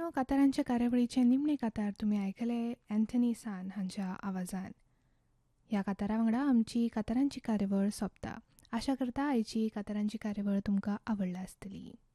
श्रोत्यांनो, कांतारांच्या कार्यावळीचे निमणे कांतार तुमी आयकले अँथनी सान हांच्या आवाजान. ह्या कांतारा वांगडा आमची कांतारांची कार्यावळ सोंपता. आशा करता आयची कांतारांची कार्यावळ तुमकां आवडला आसतली.